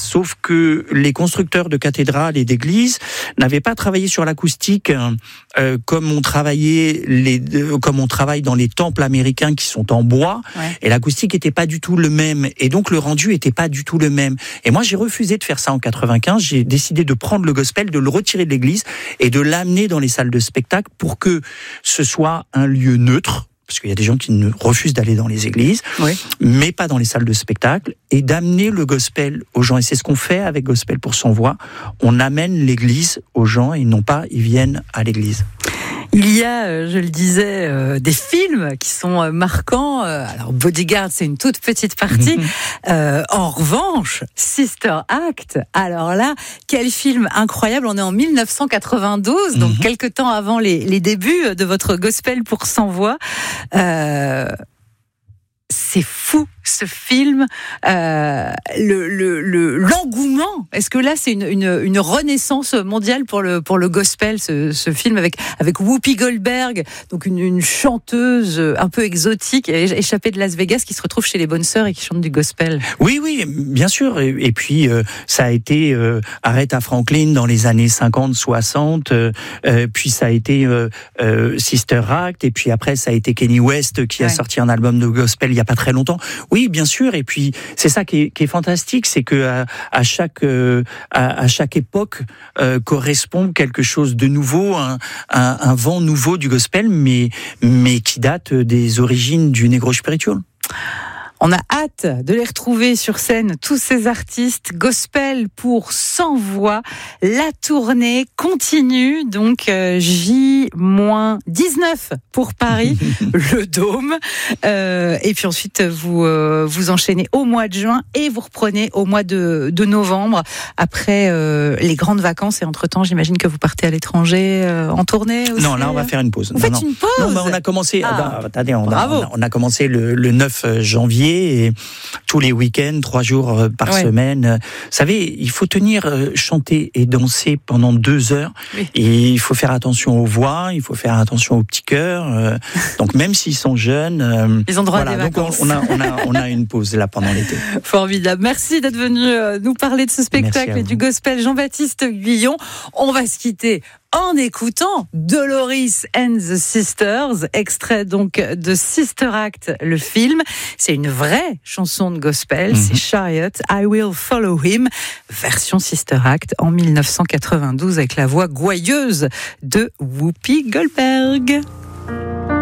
sauf que les constructeurs de cathédrales et d'églises n'avaient pas travaillé sur l'acoustique comme on travaille dans les temples américains qui sont en bois, et l'acoustique était pas du tout le même, et donc le rendu était pas du tout le même. Et moi j'ai refusé de faire ça en 95, j'ai décidé de prendre le gospel, de le retirer de l'église et de l'amener dans les salles de spectacle pour que ce soit un lieu neutre, parce qu'il y a des gens qui refusent d'aller dans les églises, mais pas dans les salles de spectacle, et d'amener le gospel aux gens. Et c'est ce qu'on fait avec Gospel pour sans voix. On amène l'église aux gens, et non pas ils viennent à l'église. Il y a, je le disais, des films qui sont marquants. Alors Bodyguard, c'est une toute petite partie. En revanche, Sister Act, alors là, quel film incroyable. On est en 1992, donc quelques temps avant les débuts de votre Gospel pour sans voix. C'est fou, ce film, l'engouement. Est-ce que là, c'est une renaissance mondiale pour le gospel, ce film avec Whoopi Goldberg, donc une chanteuse un peu exotique, échappée de Las Vegas, qui se retrouve chez les Bonnes Sœurs et qui chante du gospel. Oui, bien sûr. Et puis, ça a été Aretha Franklin dans les années 50, 60, puis ça a été Sister Act, et puis après, ça a été Kanye West qui a sorti un album de gospel il y a pas très longtemps. Oui, bien sûr. Et puis c'est ça qui est fantastique, c'est que à chaque époque correspond quelque chose de nouveau, un vent nouveau du gospel, mais qui date des origines du Negro Spiritual. On a hâte de les retrouver sur scène, tous ces artistes. Gospel pour sans voix. La tournée continue, donc J-19 pour Paris, le Dôme. Et puis ensuite, vous enchaînez au mois de juin et vous reprenez au mois de novembre, après les grandes vacances. Et entre-temps, j'imagine que vous partez à l'étranger en tournée aussi. Non, là, on va faire une pause. Vous faites une pause? Non, on a commencé... Attendez, on a commencé le 9 janvier. Et tous les week-ends, 3 jours par semaine. Vous savez, il faut chanter et danser pendant 2 heures. Et il faut faire attention aux voix, il faut faire attention aux petits cœurs. Donc même s'ils sont jeunes, ils ont droit à des vacances. Donc on a une pause là pendant l'été. Formidable. Merci d'être venu nous parler de ce spectacle et du gospel. Jean-Baptiste Guyon. On va se quitter en écoutant Dolores and the Sisters, extrait donc de Sister Act, le film. C'est une vraie chanson de gospel, c'est Chariot, I Will Follow Him, version Sister Act en 1992 avec la voix gouailleuse de Whoopi Goldberg.